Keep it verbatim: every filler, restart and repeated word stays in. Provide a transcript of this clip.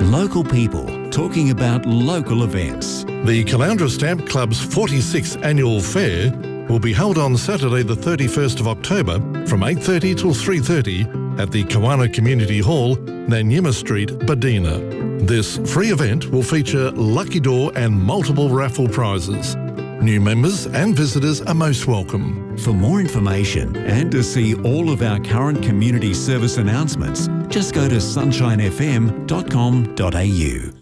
Local people talking about local events. The Caloundra Stamp Club's forty-sixth Annual Fair will be held on Saturday the thirty-first of October from eight thirty till three thirty at the Kawana Community Hall, Nanyima Street, Badina. This free event will feature lucky draw and multiple raffle prizes. New members and visitors are most welcome. For more information and to see all of our current community service announcements, just go to sunshine f m dot com dot a u.